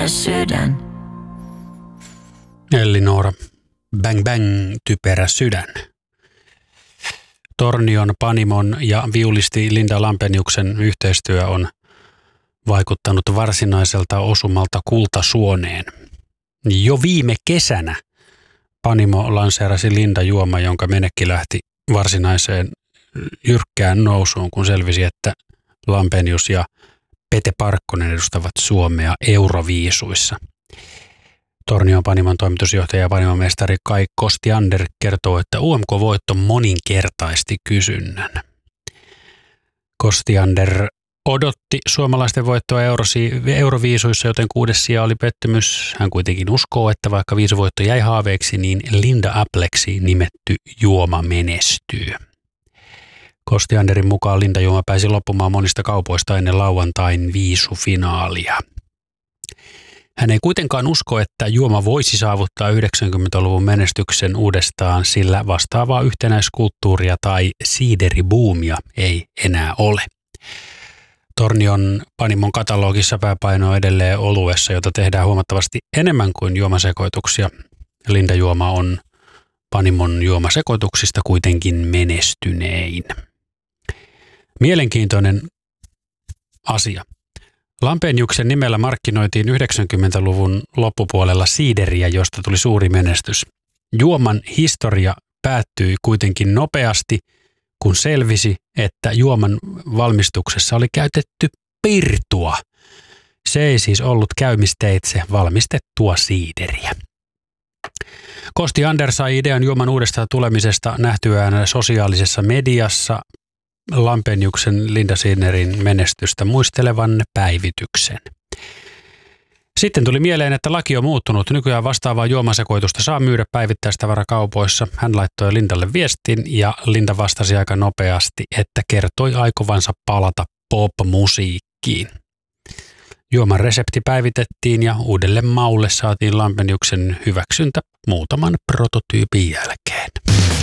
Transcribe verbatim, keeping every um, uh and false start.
typerä sydän. Ellinora, bang bang, typerä sydän. Tornion, Panimon ja viulisti Linda Lampeniuksen yhteistyö on vaikuttanut varsinaiselta osumalta kultasuoneen. Jo viime kesänä Panimo lanseerasi Linda-juoma, jonka menekki lähti varsinaiseen jyrkkään nousuun, kun selvisi, että Lampenius ja Pete Parkkonen edustavat Suomea Euroviisuissa. Tornion Panimon toimitusjohtaja ja Panimon-mestari Kai Kostiander kertoo, että U M K-voitto moninkertaisti kysynnän. Kostiander odotti suomalaisten voittoa Euroviisuissa, joten kuudes sija oli pettymys. Hän kuitenkin uskoo, että vaikka viisuvoitto jäi haaveeksi, niin Linda Appleksi nimetty juoma menestyy. Kostianderin mukaan Linda-juoma pääsi loppumaan monista kaupoista ennen lauantain viisufinaalia. Hän ei kuitenkaan usko, että juoma voisi saavuttaa yhdeksänkymmentäluvun menestyksen uudestaan, sillä vastaavaa yhtenäiskulttuuria tai siideribuumia ei enää ole. Tornion Panimon katalogissa pääpaino on edelleen oluessa, jota tehdään huomattavasti enemmän kuin juomasekoituksia. Linda-juoma on Panimon juomasekoituksista kuitenkin menestynein. Mielenkiintoinen asia. Lampeniuksen nimellä markkinoitiin yhdeksänkymmentäluvun loppupuolella siideriä, josta tuli suuri menestys. Juoman historia päättyi kuitenkin nopeasti, kun selvisi, että juoman valmistuksessa oli käytetty pirtua. Se ei siis ollut käymisteitse valmistettua siideriä. Kostiander sai idean juoman uudestaan tulemisesta nähtyään sosiaalisessa mediassa Lampeniuksen Linda Sinnerin menestystä muistelevan päivityksen. Sitten tuli mieleen, että laki on muuttunut. Nykyään vastaavaa juomasekoitusta saa myydä päivittäistavarakaupoissa. Hän laittoi Lindalle viestin ja Linda vastasi aika nopeasti, että kertoi aikovansa palata pop-musiikkiin. Juoman resepti päivitettiin ja uudelle maulle saatiin Lampeniuksen hyväksyntä muutaman prototyypin jälkeen.